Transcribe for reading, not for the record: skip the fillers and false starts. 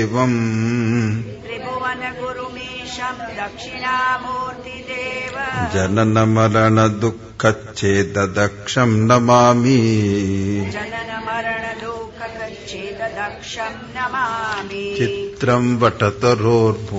త్రిభువన గురుమీశం దక్షిణామూర్తిదేవ జనన మరణ దుఃఖచ్ఛేదదక్షం నమామి. జనన మరణ దుఃఖచ్ఛేదదక్షం నమామి. చిత్రం వటతరోర్భూ